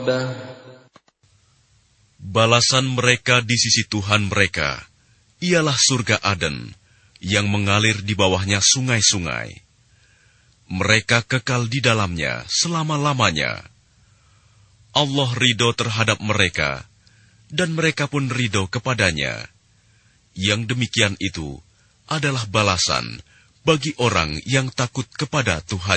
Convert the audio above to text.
Balasan mereka di sisi Tuhan mereka ialah surga Aden yang mengalir di bawahnya sungai-sungai. Mereka kekal di dalamnya selama-lamanya. Allah ridho terhadap mereka, dan mereka pun ridho kepadanya. Yang demikian itu adalah balasan bagi orang yang takut kepada Tuhan.